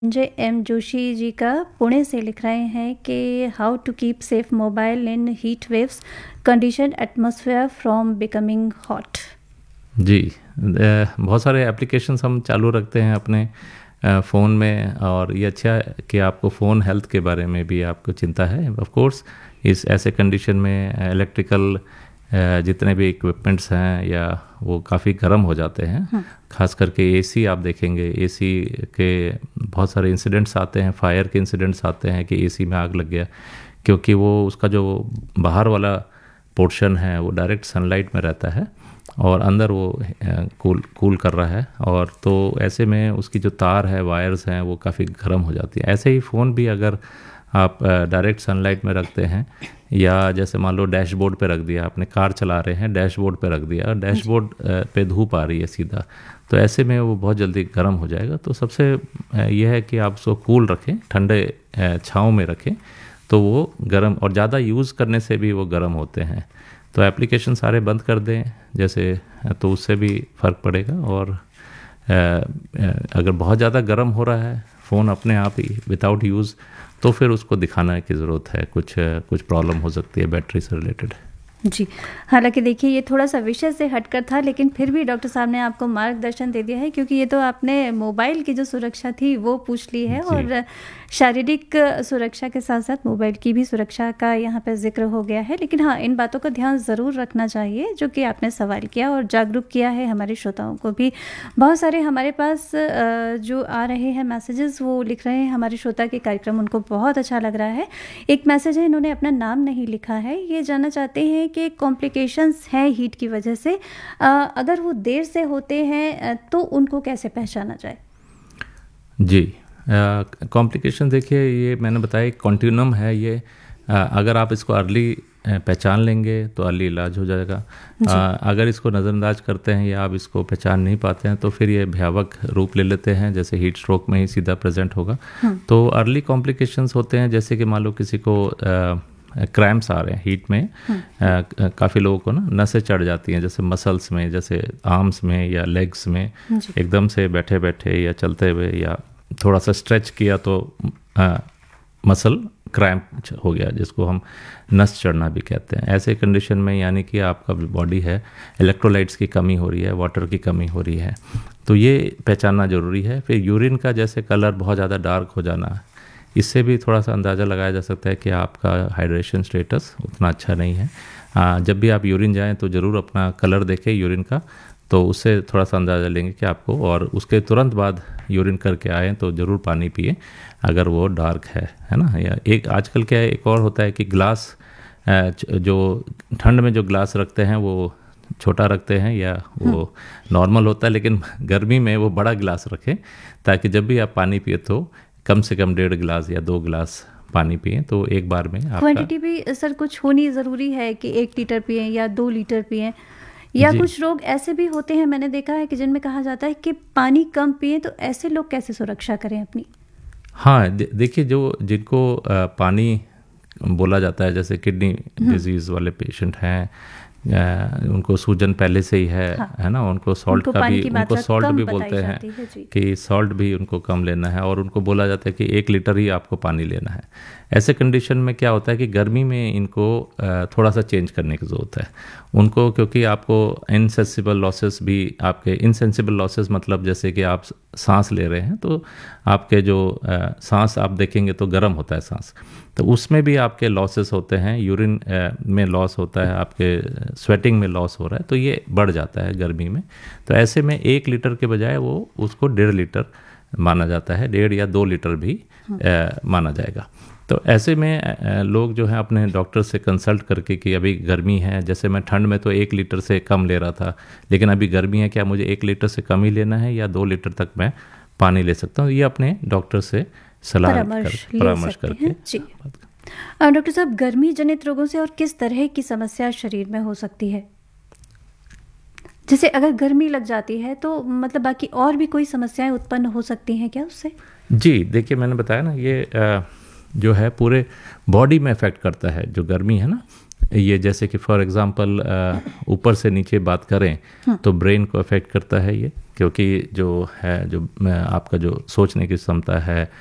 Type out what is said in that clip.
Sanjay M Joshi ji का पुणे से लिख रहे हैं कि how to keep safe mobile in heat waves condition atmosphere from becoming hot. जी, बहुत सारे एप्लीकेशंस हम चालू रखते हैं अपने फ़ोन में, और ये अच्छा है कि आपको फ़ोन हेल्थ के बारे में भी आपको चिंता है। ऑफ कोर्स इस ऐसे कंडीशन में इलेक्ट्रिकल जितने भी इक्विपमेंट्स हैं या वो काफ़ी गर्म हो जाते हैं। खास करके एसी आप देखेंगे, एसी के बहुत सारे इंसिडेंट्स आते हैं, फायर के इंसिडेंट्स आते हैं कि एसी में आग लग गया, क्योंकि वो उसका जो बाहर वाला पोर्शन है वो डायरेक्ट सनलाइट में रहता है और अंदर वो कूल कर रहा है, और तो ऐसे में उसकी जो तार है, वायर्स हैं, वो काफ़ी गर्म हो जाती है। ऐसे ही फ़ोन भी अगर आप डायरेक्ट सनलाइट में रखते हैं, या जैसे मान लो डैशबोर्ड पे रख दिया, आपने कार चला रहे हैं, डैशबोर्ड पे रख दिया, डैशबोर्ड पे धूप आ रही है सीधा, तो ऐसे में वो बहुत जल्दी गर्म हो जाएगा। तो सबसे यह है कि आप उसको कूल रखें, ठंडे छाँव में रखें, तो वो गर्म, और ज़्यादा यूज़ करने से भी वो गर्म होते हैं। तो एप्लीकेशन सारे बंद कर दें जैसे, तो उससे भी फ़र्क पड़ेगा। और अगर बहुत ज़्यादा गर्म हो रहा है फ़ोन अपने आप ही विदाउट यूज़, तो फिर उसको दिखाने की ज़रूरत है, कुछ प्रॉब्लम हो सकती है बैटरी से रिलेटेड। जी, हालांकि देखिए ये थोड़ा सा विषय से हटकर था, लेकिन फिर भी डॉक्टर साहब ने आपको मार्गदर्शन दे दिया है, क्योंकि ये तो आपने मोबाइल की जो सुरक्षा थी वो पूछ ली है, और शारीरिक सुरक्षा के साथ साथ मोबाइल की भी सुरक्षा का यहाँ पर जिक्र हो गया है। लेकिन हाँ, इन बातों का ध्यान ज़रूर रखना चाहिए जो कि आपने सवाल किया और जागरूक किया है हमारे श्रोताओं को भी। बहुत सारे हमारे पास जो आ रहे हैं मैसेजेस, वो लिख रहे हैं हमारे श्रोता के कार्यक्रम उनको बहुत अच्छा लग रहा है। एक मैसेज है, इन्होंने अपना नाम नहीं लिखा है, ये जानना चाहते हैं कि कॉम्प्लिकेशंस हैं हीट की वजह से, अगर वो देर से होते हैं तो उनको कैसे पहचाना जाए। जी, कॉम्प्लिकेशन देखिए, ये मैंने बताया एक कॉन्टिन्यूम है ये। अगर आप इसको अर्ली पहचान लेंगे तो अर्ली इलाज हो जाएगा। अगर इसको नज़रअंदाज करते हैं या आप इसको पहचान नहीं पाते हैं तो फिर ये भयावह रूप ले लेते हैं, जैसे हीट स्ट्रोक में ही सीधा प्रेजेंट होगा। तो अर्ली कॉम्प्लिकेशंस होते हैं, जैसे कि मान लो किसी को क्रैम्प्स आ रहे हैं हीट में, काफ़ी लोगों को ना नसें चढ़ जाती हैं, जैसे मसल्स में, जैसे आर्म्स में या लेग्स में, एकदम से बैठे बैठे या चलते हुए या थोड़ा सा स्ट्रेच किया तो मसल क्रैम्प हो गया, जिसको हम नस चढ़ना भी कहते हैं। ऐसे कंडीशन में यानी कि आपका बॉडी है, इलेक्ट्रोलाइट्स की कमी हो रही है, वाटर की कमी हो रही है, तो ये पहचानना ज़रूरी है। फिर यूरिन का जैसे कलर बहुत ज़्यादा डार्क हो जाना, इससे भी थोड़ा सा अंदाज़ा लगाया जा सकता है कि आपका हाइड्रेशन स्टेटस उतना अच्छा नहीं है। जब भी आप यूरिन जाएँ तो ज़रूर अपना कलर देखें यूरिन का, तो उससे थोड़ा सा अंदाज़ा लेंगे कि आपको, और उसके तुरंत बाद यूरिन करके आएँ तो ज़रूर पानी पिए अगर वो डार्क है ना। या एक आजकल क्या है, एक और होता है कि ग्लास, जो ठंड में जो ग्लास रखते हैं वो छोटा रखते हैं या वो नॉर्मल होता है, लेकिन गर्मी में वो बड़ा गिलास रखें, ताकि जब भी आप पानी पिए तो कम से कम 1.5 गिलास या 2 गिलास पानी पिए, तो एक बार में आपका। क्वांटिटी भी सर कुछ होनी ज़रूरी है कि 1 लीटर पिए या 2 लीटर पिए, या कुछ लोग ऐसे भी होते हैं, मैंने देखा है कि जिनमें कहा जाता है कि पानी कम पिए, तो ऐसे लोग कैसे सुरक्षा करें अपनी। हाँ, देखिए जिनको पानी बोला जाता है, जैसे किडनी डिजीज़ वाले पेशेंट हैं, उनको सूजन पहले से ही है ना, उनको सॉल्ट का भी, उनको सॉल्ट भी बोलते हैं कि सॉल्ट भी उनको कम लेना है, और उनको बोला जाता है कि 1 लीटर ही आपको पानी लेना है। ऐसे कंडीशन में क्या होता है कि गर्मी में इनको थोड़ा सा चेंज करने की ज़रूरत है उनको, क्योंकि आपको इनसेंसिबल लॉसेस भी, आपके इनसेंसिबल लॉसेस मतलब जैसे कि आप सांस ले रहे हैं तो आपके जो सांस आप देखेंगे तो गर्म होता है सांस, तो उसमें भी आपके लॉसेस होते हैं, यूरिन में लॉस होता है, आपके स्वेटिंग में लॉस हो रहा है, तो ये बढ़ जाता है गर्मी में। तो ऐसे में 1 लीटर के बजाय वो उसको 1.5 लीटर माना जाता है, 1.5 या 2 लीटर भी माना जाएगा। तो ऐसे में लोग जो है अपने डॉक्टर से कंसल्ट करके कि अभी गर्मी है, जैसे मैं ठंड में तो 1 लीटर से कम ले रहा था, लेकिन अभी गर्मी है, क्या मुझे 1 लीटर से कम ही लेना है या 2 लीटर तक मैं पानी ले सकता हूँ, ये अपने डॉक्टर से सलाह परामर्श करके। डॉक्टर साहब, गर्मी जनित रोगों से और किस तरह की समस्या शरीर में हो सकती है? जैसे अगर गर्मी लग जाती है तो मतलब बाकी और भी कोई समस्याएं उत्पन्न हो सकती हैं क्या उससे? जी, देखिए मैंने बताया ना, ये जो है पूरे बॉडी में इफेक्ट करता है जो गर्मी है ना, ये जैसे कि फॉर एग्जांपल ऊपर से नीचे बात करें तो ब्रेन को अफेक्ट करता है ये, क्योंकि जो है जो आपका जो सोचने की क्षमता है